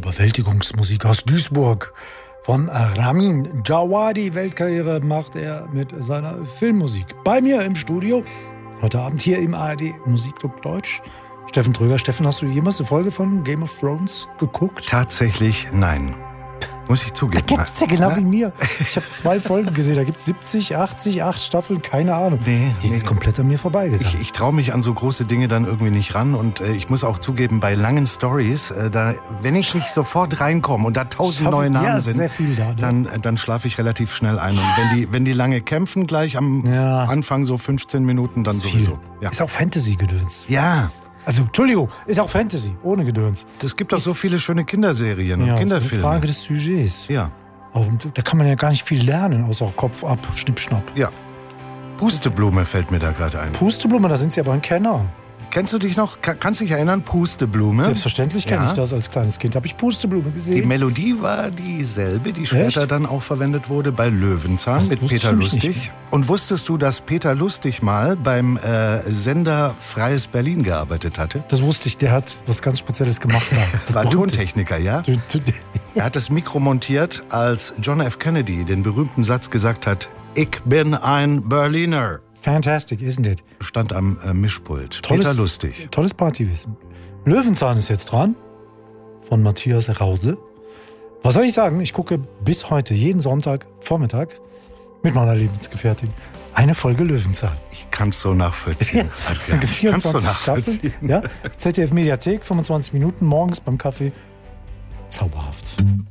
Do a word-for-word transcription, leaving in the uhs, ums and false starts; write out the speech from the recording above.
Überwältigungsmusik aus Duisburg. Von Ramin Djawadi. Weltkarriere macht er mit seiner Filmmusik. Bei mir im Studio, heute Abend hier im A R D Musikclub Deutsch, Steffen Tröger. Steffen, hast du jemals eine Folge von Game of Thrones geguckt? Tatsächlich nein. Muss ich zugeben. Da gibt's ja genau ja? wie mir. Ich habe zwei Folgen gesehen. Da gibt es siebzig, achtzig, acht Staffeln, keine Ahnung. Nee, Die nee. ist komplett an mir vorbeigegangen. Ich, ich traue mich an so große Dinge dann irgendwie nicht ran. Und äh, ich muss auch zugeben, bei langen Stories, äh, da, wenn ich nicht sofort reinkomme und da tausend neue Namen ja, sind, sehr viel da, ne? dann, dann schlafe ich relativ schnell ein. Und wenn die, wenn die lange kämpfen, gleich am ja. Anfang so fünfzehn Minuten, dann ist sowieso. Ja. Ist auch Fantasy-Gedöns. Ja. Also, Entschuldigung, ist auch Fantasy, ohne Gedöns. Es gibt doch so viele schöne Kinderserien ja, und Kinderfilme. Das ist eine Frage des Sujets. Ja. Aber da kann man ja gar nicht viel lernen, außer Kopf ab, Schnipp, Schnapp. Ja. Pusteblume fällt mir da gerade ein. Pusteblume, da sind Sie aber ein Kenner. Kennst du dich noch, kannst du dich erinnern, Pusteblume? Selbstverständlich kenne ja. ich das. Als kleines Kind habe ich Pusteblume gesehen. Die Melodie war dieselbe, die später Echt? dann auch verwendet wurde bei Löwenzahn das mit Peter Lustig. Und wusstest du, dass Peter Lustig mal beim äh, Sender Freies Berlin gearbeitet hatte? Das wusste ich, der hat was ganz Spezielles gemacht. Das war Tontechniker, ja? Er hat das Mikro montiert, als John F. Kennedy den berühmten Satz gesagt hat, ich bin ein Berliner. Fantastic, isn't it? Stand am äh, Mischpult. Tolles, Peter Lustig. Tolles Partywissen. Löwenzahn ist jetzt dran. Von Matthias Rause. Was soll ich sagen? Ich gucke bis heute, jeden Sonntag, Vormittag, mit meiner Lebensgefährtin, eine Folge Löwenzahn. Ich kann es so nachvollziehen. Ja, vierundzwanzig Staffeln. Ja, Z D F Mediathek, fünfundzwanzig Minuten morgens beim Kaffee. Zauberhaft.